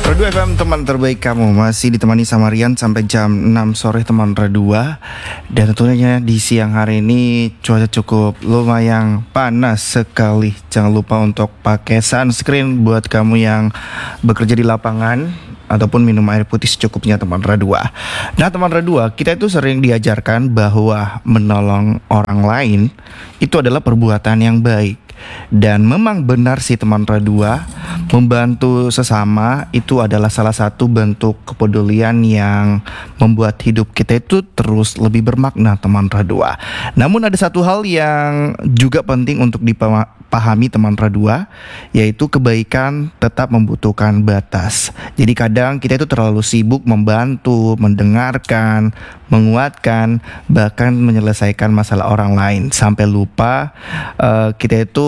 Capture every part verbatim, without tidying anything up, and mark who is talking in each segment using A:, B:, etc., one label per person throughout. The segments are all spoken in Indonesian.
A: Redu F M, teman terbaik kamu, masih ditemani sama Rian sampai jam enam sore teman Redua. Dan tentunya di siang hari ini cuaca cukup lumayan panas sekali. Jangan lupa untuk pakai sunscreen buat kamu yang bekerja di lapangan ataupun minum air putih secukupnya teman Redua. Nah teman Redua, kita itu sering diajarkan bahwa menolong orang lain itu adalah perbuatan yang baik. Dan memang benar sih teman Redua, membantu sesama itu adalah salah satu bentuk kepedulian yang membuat hidup kita itu terus lebih bermakna teman Redua. Namun ada satu hal yang juga penting untuk dipahami teman Redua, yaitu kebaikan tetap membutuhkan batas. Jadi kadang kita itu terlalu sibuk membantu, mendengarkan, menguatkan, bahkan menyelesaikan masalah orang lain sampai lupa uh, kita itu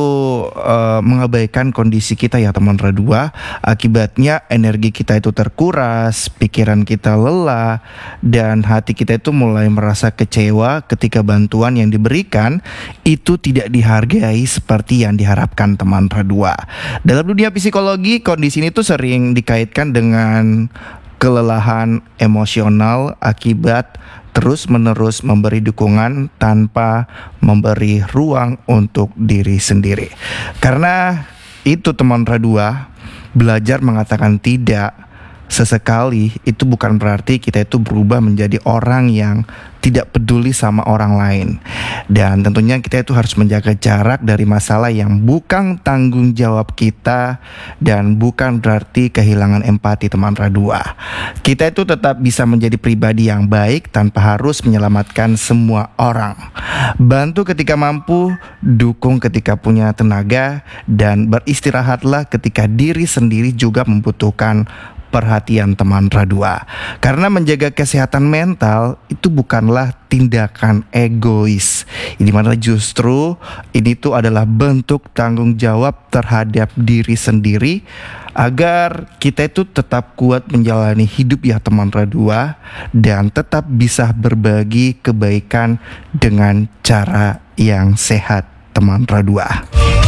A: uh, mengabaikan kondisi kita ya teman Redua. Akibatnya energi kita itu terkuras, pikiran kita lelah, dan hati kita itu mulai merasa kecewa ketika bantuan yang diberikan itu tidak dihargai seperti yang diharapkan teman Redua. Dalam dunia psikologi, kondisi ini tuh sering dikaitkan dengan kelelahan emosional akibat terus-menerus memberi dukungan tanpa memberi ruang untuk diri sendiri. Karena itu teman Redua, belajar mengatakan tidak sesekali itu bukan berarti kita itu berubah menjadi orang yang tidak peduli sama orang lain. Dan tentunya kita itu harus menjaga jarak dari masalah yang bukan tanggung jawab kita, dan bukan berarti kehilangan empati teman Redua. Kita itu tetap bisa menjadi pribadi yang baik tanpa harus menyelamatkan semua orang. Bantu ketika mampu, dukung ketika punya tenaga, dan beristirahatlah ketika diri sendiri juga membutuhkan perhatian teman Redua. Karena menjaga kesehatan mental itu bukanlah tindakan egois, ini mana justru ini tuh adalah bentuk tanggung jawab terhadap diri sendiri agar kita itu tetap kuat menjalani hidup ya teman Redua, dan tetap bisa berbagi kebaikan dengan cara yang sehat teman Redua.